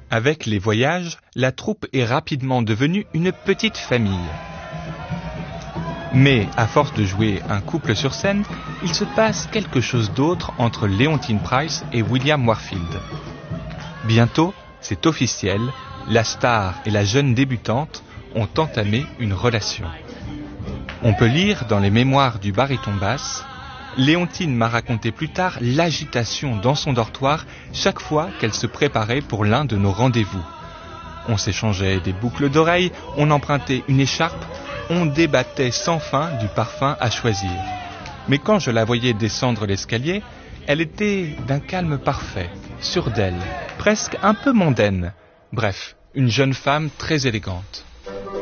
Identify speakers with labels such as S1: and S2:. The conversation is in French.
S1: Avec les voyages, la troupe est rapidement devenue une petite famille. Mais, à force de jouer un couple sur scène, il se passe quelque chose d'autre entre Leontine Price et William Warfield. Bientôt, c'est officiel, la star et la jeune débutante ont entamé une relation. On peut lire dans les mémoires du baryton basse, Leontine m'a raconté plus tard l'agitation dans son dortoir chaque fois qu'elle se préparait pour l'un de nos rendez-vous. On s'échangeait des boucles d'oreilles, on empruntait une écharpe, on débattait sans fin du parfum à choisir. Mais quand je la voyais descendre l'escalier, elle était d'un calme parfait, sûre d'elle, presque un peu mondaine. Bref, une jeune femme très élégante.